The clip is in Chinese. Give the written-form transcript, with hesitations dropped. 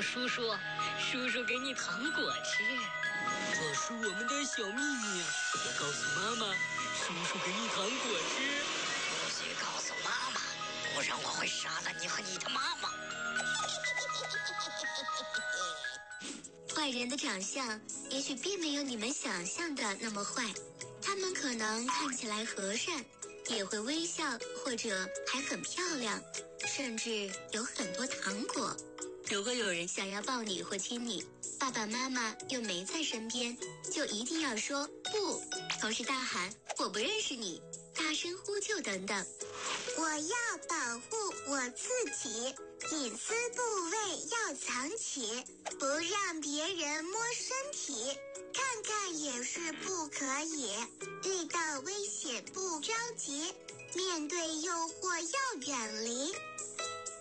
叔叔，叔叔给你糖果吃。这是我们的小秘密，别告诉妈妈。叔叔给你糖果吃， 不许告诉妈妈，不然我会杀了你和你的妈妈。 坏人的长相也许并没有你们想象的那么坏，他们可能看起来和善，也会微笑，或者还很漂亮，甚至有很多糖果。如果有人想要抱你或亲你，爸爸妈妈又没在身边，就一定要说不，同时大喊我不认识你，大声呼救等等。 我要保护我自己，隐私部位要藏起，不让别人摸身体，看看也是不可以。遇到危险不着急，面对诱惑要远离，